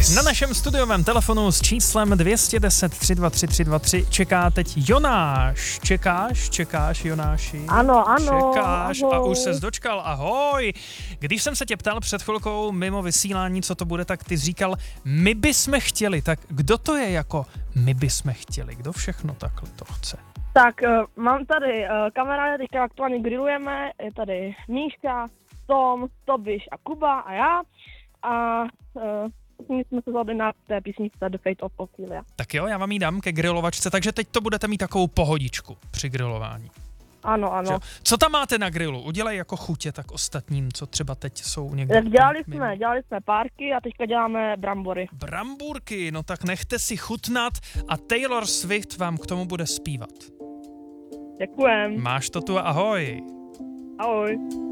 Na našem studiovém telefonu s číslem 210 323 323 čeká teď Jonáš. Čekáš, Jonáši? Ano, Čekáš ahoj. a už ses dočkal, ahoj. Když jsem se tě ptal před chvilkou mimo vysílání, co to bude, tak ty jsi říkal, my bychom chtěli. Tak kdo to je jako my bychom chtěli? Kdo všechno takhle to chce? Tak mám tady kamarády, teďka aktuálně grillujeme, je tady Míška, Tom, Tobiš a Kuba a já. A my jsme se zvládli na té písničce The Fate of Ophelia. Tak jo, já vám ji dám ke grilovačce, takže teď to budete mít takovou pohodičku při grilování. Ano. Že? Co tam máte na grilu? Udělej jako chutě tak ostatním, co třeba teď jsou někde. Tak dělali jsme párky a teďka děláme brambory. Brambůrky, no tak nechte si chutnat a Taylor Swift vám k tomu bude zpívat. Děkujem. Máš to tu, ahoj. Ahoj.